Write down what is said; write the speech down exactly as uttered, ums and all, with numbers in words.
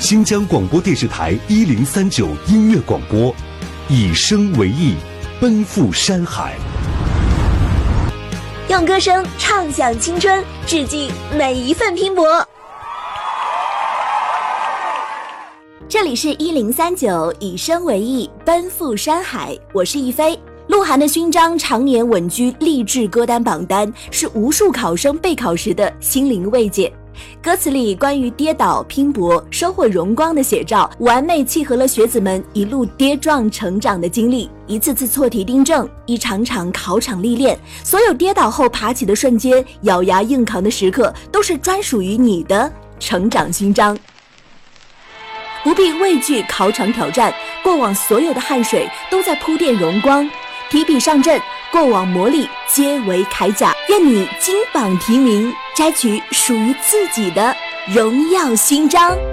新疆广播电视台一零三九音乐广播，以声为翼，奔赴山海。 用歌声唱响青春，致敬每一份拼搏。这里是一零三九，以声为翼，奔赴山海。我是一飞。鹿晗的勋章常年稳居励志歌单榜单，是无数考生备考时的心灵慰藉。歌词里关于跌倒、拼搏、收获荣光的写照，完美契合了学子们一路跌撞成长的经历。一次次错题订正，一场场考场历练，所有跌倒后爬起的瞬间，咬牙硬扛的时刻，都是专属于你的成长勋章。不必畏惧考场挑战，过往所有的汗水都在铺垫荣光。提笔上阵，过往磨砺皆为铠甲。愿你金榜题名，摘取属于自己的荣耀勋章。